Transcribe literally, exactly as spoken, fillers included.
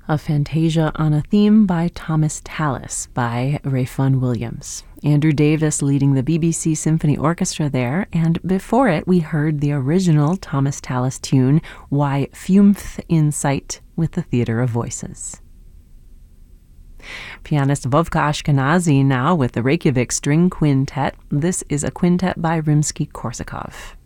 A Fantasia on a Theme by Thomas Tallis by Rayfun Williams. Andrew Davis leading the B B C Symphony Orchestra there, and before it we heard the original Thomas Tallis tune, Why Fiumth in Sight, with the Theatre of Voices. Pianist Vovka Ashkenazy now with the Reykjavik String Quintet. This is a quintet by Rimsky-Korsakov.